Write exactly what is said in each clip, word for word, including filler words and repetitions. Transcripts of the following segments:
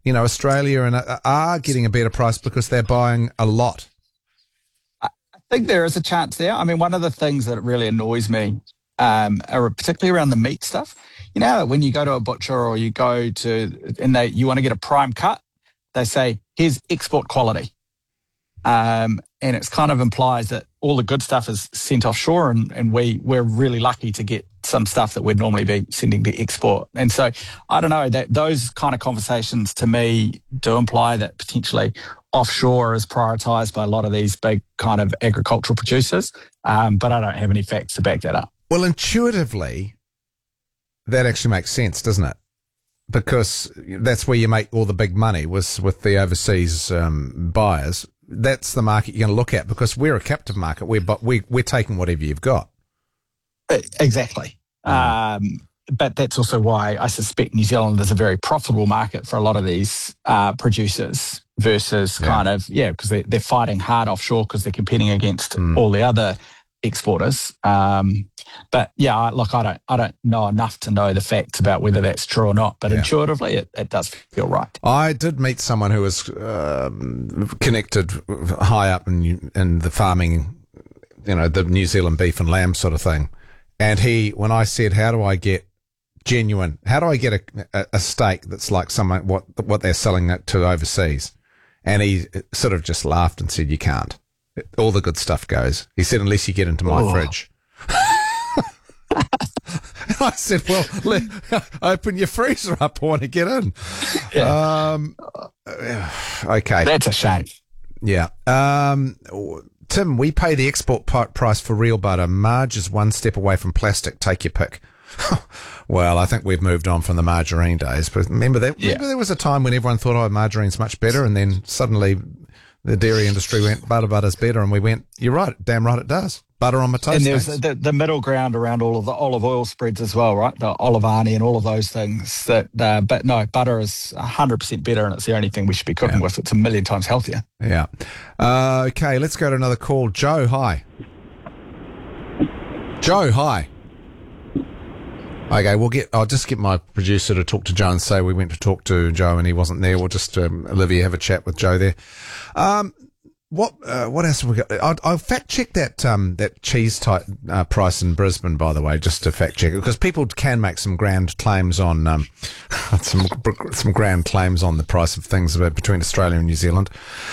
you know, Australia and uh, are getting a better price because they're buying a lot? I think there is a chance there. I mean, one of the things that really annoys me, um, are particularly around the meat stuff. You know, when you go to a butcher or you go to, and they you want to get a prime cut, they say, here's export quality. Um, and it's kind of implies that all the good stuff is sent offshore, and, and we, we're really lucky to get some stuff that we'd normally be sending to export. And so, I don't know, that those kind of conversations to me do imply that potentially offshore is prioritised by a lot of these big kind of agricultural producers, um, but I don't have any facts to back that up. Well, intuitively, that actually makes sense, doesn't it? Because that's where you make all the big money, was with the overseas um, buyers. That's the market you're going to look at, because we're a captive market. We're but we we're taking whatever you've got. Exactly. Mm. Um, but that's also why I suspect New Zealand is a very profitable market for a lot of these uh, producers versus yeah. kind of, yeah, because they, they're fighting hard offshore because they're competing against mm. all the other exporters. Um, but yeah, I, look, I don't, I don't know enough to know the facts about whether that's true or not. But yeah. intuitively, it, it does feel right. I did meet someone who was um, connected high up in in the farming, you know, the New Zealand beef and lamb sort of thing. And he, when I said, "How do I get genuine? How do I get a, a, a steak that's like someone what what they're selling it to overseas?" And he sort of just laughed and said, "You can't. All the good stuff goes." He said, "Unless you get into my oh. fridge." I said, "Well, let, open your freezer up. I want to get in." Yeah. Um, okay. That's a shame. Yeah. Um, Tim, we pay the export price for real butter. Marge is one step away from plastic. Take your pick. Well, I think we've moved on from the margarine days. But remember that? Yeah. Remember there was a time when everyone thought, oh, margarine's much better, and then suddenly the dairy industry went, butter, butter's better, and we went, you're right, damn right it does. Butter on my toast. And there's the, the middle ground around all of the olive oil spreads as well, right? The Olivani and all of those things. That, uh, but no, butter is one hundred percent better, and it's the only thing we should be cooking yeah. with. It's a million times healthier. Yeah. Uh, okay, let's go to another call. Joe, hi. Joe, hi. Okay, we'll get. I'll just get my producer to talk to Joe and say we went to talk to Joe and he wasn't there. We'll just um, Olivia have a chat with Joe there. Um, what uh, what else have we got? I'll, I'll fact check that um, that cheese type uh, price in Brisbane, by the way, just to fact check it, because people can make some grand claims on um, some some grand claims on the price of things between Australia and New Zealand.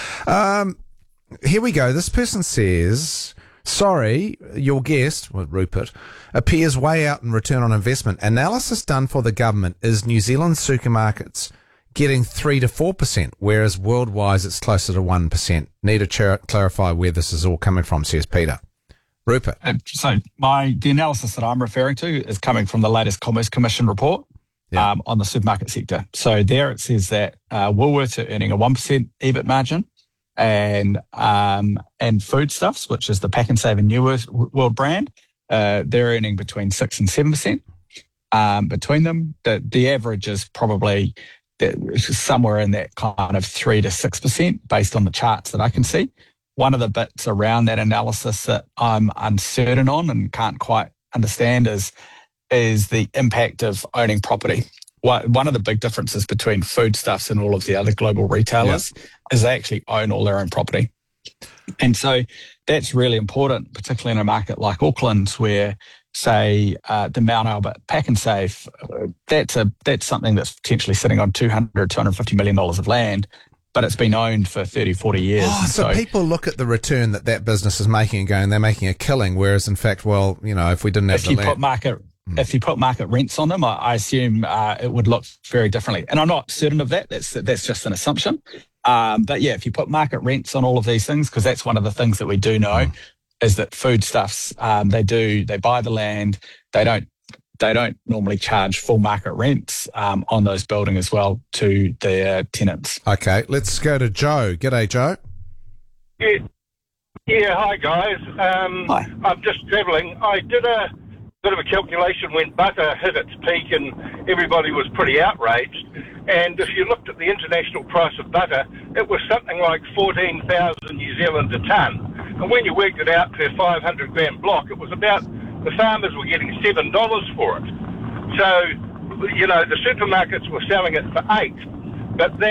Um, here we go. This person says, sorry, your guest, well, Rupert, appears way out in return on investment. Analysis done for the government is New Zealand supermarkets getting three to four percent, whereas worldwide it's closer to one percent. Need to char- clarify where this is all coming from, says Peter. Rupert. Uh, so my the analysis that I'm referring to is coming from the latest Commerce Commission report yeah. um, on the supermarket sector. So there it says that uh, Woolworths are earning a one percent E B I T margin, and um, and Foodstuffs, which is the Pack and Save and New World brand, uh, they're earning between six and seven percent. Um, between them, the the average is probably somewhere in that kind of three to six percent, based on the charts that I can see. One of the bits around that analysis that I'm uncertain on and can't quite understand is is the impact of owning property. One of the big differences between Foodstuffs and all of the other global retailers yeah. is they actually own all their own property. And so that's really important, particularly in a market like Auckland, where, say, uh, the Mount Albert Pack and Save, uh, that's a that's something that's potentially sitting on two hundred, two hundred fifty million dollars of land, but it's been owned for thirty, forty years. Oh, so, so people look at the return that that business is making and going, they're making a killing, whereas in fact, well, you know, if we didn't have if the you land... Put market, hmm. If you put market rents on them, I, I assume uh, it would look very differently. And I'm not certain of that. That's, that's just an assumption. Um, but yeah, if you put market rents on all of these things, because that's one of the things that we do know, hmm. is that Foodstuffs, um, they do, they buy the land, they don't, they don't normally charge full market rents um, on those buildings as well to their tenants. Okay, let's go to Joe. G'day, Joe. Yeah, yeah. Hi guys. Um, hi. I'm just travelling. I did a bit of a calculation when butter hit its peak, and everybody was pretty outraged. And if you looked at the international price of butter, it was something like fourteen thousand New Zealand a tonne. And when you worked it out per five hundred gram block, it was about, the farmers were getting seven dollars for it. So, you know, the supermarkets were selling it for eight, but that